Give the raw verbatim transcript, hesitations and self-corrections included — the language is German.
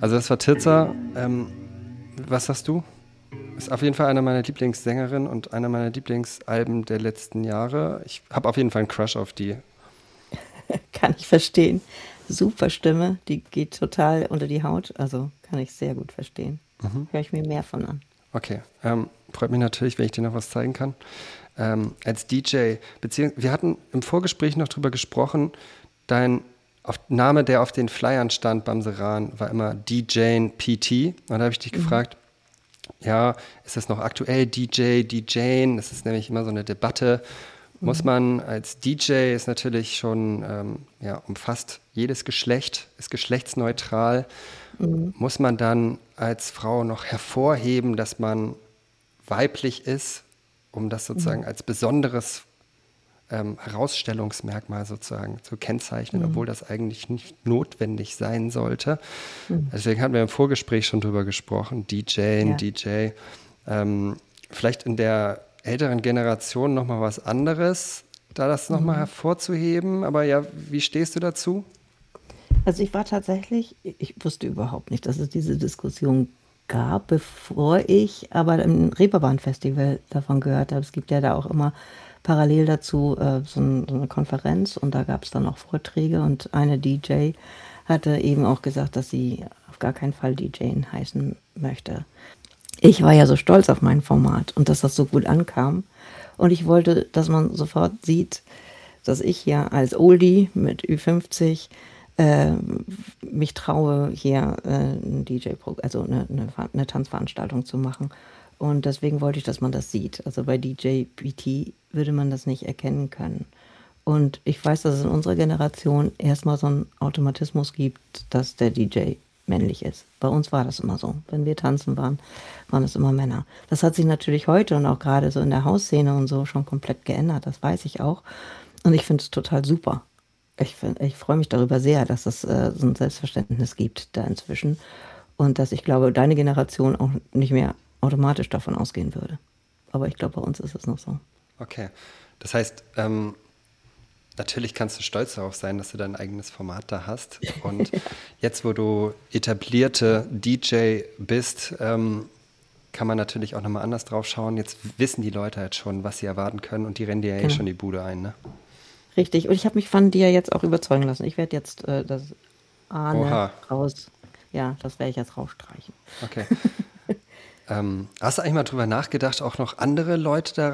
Also das war Tirza. Ähm, was sagst du? Ist auf jeden Fall einer meiner Lieblingssängerinnen und einer meiner Lieblingsalben der letzten Jahre. Ich habe auf jeden Fall einen Crush auf die. Kann ich verstehen. Super Stimme, die geht total unter die Haut. Also kann ich sehr gut verstehen. Mhm. Höre ich mir mehr von an. Okay, ähm, freut mich natürlich, wenn ich dir noch was zeigen kann. Ähm, als D J, beziehungsweise wir hatten im Vorgespräch noch drüber gesprochen, dein auf, Name, der auf den Flyern stand beim Seran, war immer D J P T. Und da habe ich dich Mhm. gefragt, ja, ist das noch aktuell, D J, D J? Das ist nämlich immer so eine Debatte. Muss Mhm. man als D J, ist natürlich schon, ähm, ja, umfasst jedes Geschlecht, ist geschlechtsneutral. Mhm. Muss man dann als Frau noch hervorheben, dass man weiblich ist, um das sozusagen Mhm. als besonderes ähm, Herausstellungsmerkmal sozusagen zu kennzeichnen, obwohl Mhm. das eigentlich nicht notwendig sein sollte. Mhm. Deswegen hatten wir im Vorgespräch schon drüber gesprochen, D J, Ja. D J. Ähm, vielleicht in der älteren Generation nochmal was anderes, da das nochmal Mhm. hervorzuheben. Aber ja, wie stehst du dazu? Also ich war tatsächlich, ich wusste überhaupt nicht, dass es diese Diskussion gab, bevor ich aber im Reeperbahn-Festival davon gehört habe. Es gibt ja da auch immer parallel dazu äh, so, ein, so eine Konferenz und da gab es dann auch Vorträge und eine D J hatte eben auch gesagt, dass sie auf gar keinen Fall D J heißen möchte. Ich war ja so stolz auf mein Format und dass das so gut ankam. Und ich wollte, dass man sofort sieht, dass ich ja als Oldie mit Ü fünfzig äh, mich traue, hier äh, ein D J, also eine, eine, eine Tanzveranstaltung zu machen. Und deswegen wollte ich, dass man das sieht. Also bei D J P T würde man das nicht erkennen können. Und ich weiß, dass es in unserer Generation erstmal so einen Automatismus gibt, dass der D J männlich ist. Bei uns war das immer so. Wenn wir tanzen waren, waren es immer Männer. Das hat sich natürlich heute und auch gerade so in der Hausszene und so schon komplett geändert. Das weiß ich auch. Und ich finde es total super. Ich, find, ich freue mich darüber sehr, dass es äh, so ein Selbstverständnis gibt da inzwischen. Und dass ich glaube, deine Generation auch nicht mehr automatisch davon ausgehen würde. Aber ich glaube, bei uns ist es noch so. Okay. Das heißt, ähm, natürlich kannst du stolz darauf sein, dass du dein eigenes Format da hast. Und jetzt, wo du etablierte D J bist, ähm, kann man natürlich auch nochmal anders drauf schauen. Jetzt wissen die Leute halt schon, was sie erwarten können und die rennen dir ja eh Genau. schon die Bude ein, ne? Richtig. Und ich habe mich von dir jetzt auch überzeugen lassen. Ich werde jetzt äh, das Ahne Oha, raus. Ja, das werde ich jetzt rausstreichen. okay. Ähm, hast du eigentlich mal drüber nachgedacht, auch noch andere Leute da